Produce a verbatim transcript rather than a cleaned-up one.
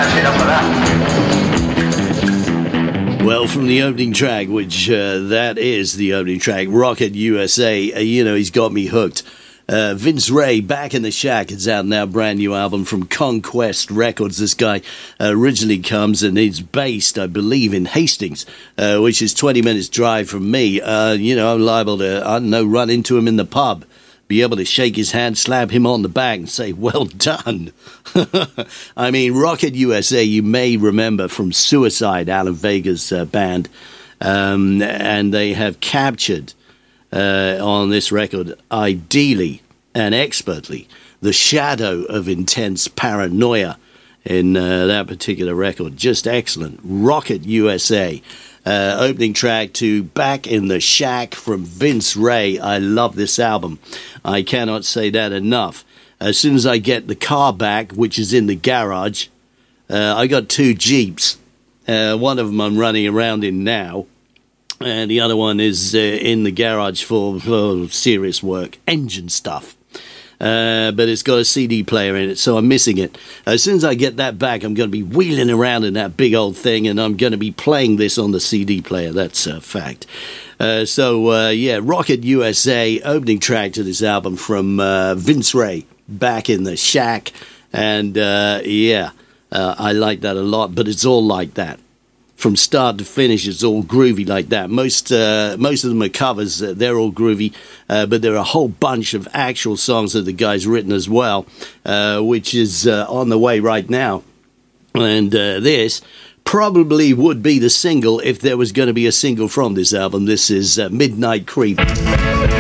Well, from the opening track, which uh, that is the opening track, Rocket U S A, uh, you know, he's got me hooked. Uh, Vince Ray, Back in the Shack. It's out now, brand new album from Conquest Records. This guy uh, originally comes and is based, I believe, in Hastings, uh, which is twenty minutes drive from me. Uh, you know, I'm liable to, I don't know, run into him in the pub, be able to shake his hand, slap him on the back and say, well done. I mean, Rocket U S A, you may remember from Suicide, Alan Vega's uh, band, um, and they have captured uh, on this record, ideally and expertly, the shadow of intense paranoia in uh, that particular record. Just excellent. Rocket U S A. Uh, opening track to Back in the Shack from Vince Ray. I love this album. I cannot say that enough. As soon as I get the car back, which is in the garage, uh, I got two Jeeps. Uh, one of them I'm running around in now, and the other one is uh, in the garage for, for serious work, engine stuff. Uh, but it's got a C D player in it, so I'm missing it. As soon as I get that back, I'm going to be wheeling around in that big old thing, and I'm going to be playing this on the C D player. That's a fact. Uh, so, uh, yeah, Rocket U S A, opening track to this album from uh, Vince Ray, Back in the Shack. And, uh, yeah, uh, I like that a lot, but it's all like that. From start to finish, it's all groovy like that. Most uh, most of them are covers. Uh, they're all groovy. Uh, but there are a whole bunch of actual songs that the guy's written as well, uh, which is uh, on the way right now. And uh, this probably would be the single if there was going to be a single from this album. This is uh, Midnight Creep.